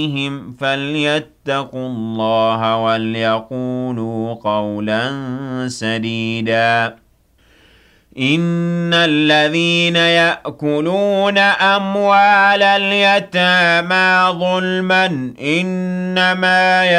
فليتقوا الله وليقولوا قولا سديدا إن الذين يأكلون أموال اليتامى ظلما إنما